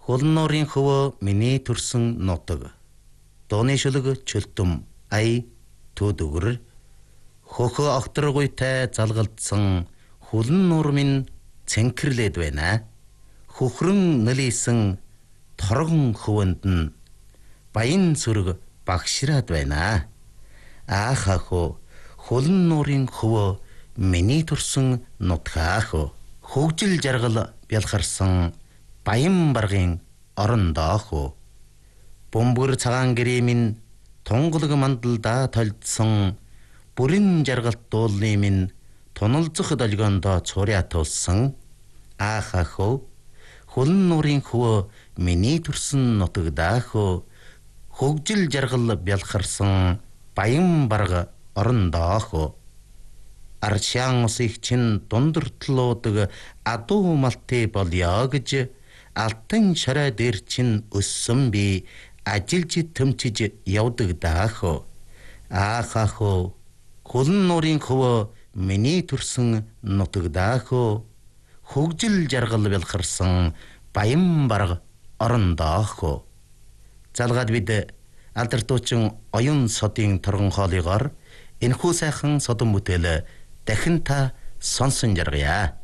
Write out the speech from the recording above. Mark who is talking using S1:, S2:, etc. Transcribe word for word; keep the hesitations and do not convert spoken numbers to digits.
S1: Хулан нуурын хөвөө миний төрсөн нутаг. Дууны шүлэг чөлтөм ай төдөгөр. Хөхөө огторгуйтай залгалдсан хулан нуур минь цэнхэрлээд байна. Хөхрөн нэлийсэн торгон хөвөнд нь баян сүрэг багшраад байна. Аах ахо хулан нуурын хөвөө миний төрсөн нутгаах. Хөгжил жаргал бялхарсан баян баргын орондоох. Бөмбөр цагаан гэрээ минь тунгалаг мандалдаа толдсон бүрэн жаргалт дуулны минь туналзах долгиондоо цуря тулсан. Аах ахо хулан нуурын хөвөө миний төрсөн нутагдаах. Хөгжил жаргал бялхарсан баян барга орондоох. Арчаан усыг чин дундартлуудаг адуу малтай болёо гэж алтан шараа дээр чин өссөн би ажилж төмчиж явдаг даах. Аах ахо хулан нуурын хөвөө миний төрсөн нутагдаах. Хөгжил жаргал бялхарсан баян барга орондоох. Залгаад бид алдардуучин оюун содын торгон хоолойгоор энэхүү сайхан содон бүтээл дахин та сонсон жаргая.